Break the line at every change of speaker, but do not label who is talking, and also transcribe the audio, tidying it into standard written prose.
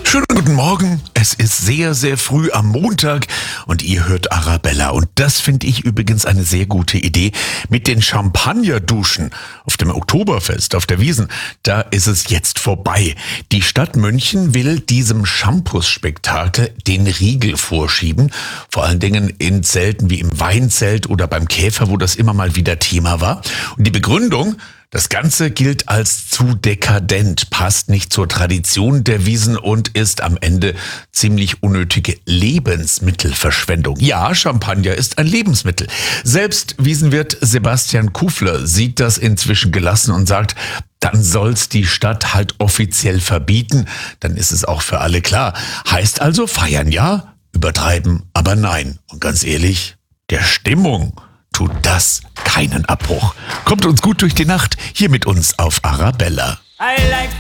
Schönen guten Morgen. Es ist sehr, sehr früh am Montag und ihr hört Arabella. Und das finde ich übrigens eine sehr gute Idee mit den Champagnerduschen auf dem Oktoberfest auf der Wiesn. Da ist es jetzt vorbei. Die Stadt München will diesem Shampoos-Spektakel den Riegel vorschieben. Vor allen Dingen in Zelten wie im Weinzelt oder beim Käfer, wo das immer mal wieder Thema war. Und die Begründung: das Ganze gilt als zu dekadent, passt nicht zur Tradition der Wiesn und ist am Ende ziemlich unnötige Lebensmittelverschwendung. Ja, Champagner ist ein Lebensmittel. Selbst Wiesenwirt Sebastian Kufler sieht das inzwischen gelassen und sagt, dann soll's die Stadt halt offiziell verbieten. Dann ist es auch für alle klar. Heißt also feiern ja, übertreiben aber nein. Und ganz ehrlich, der Stimmung tut das keinen Abbruch. Kommt uns gut durch die Nacht, hier mit uns auf Arabella.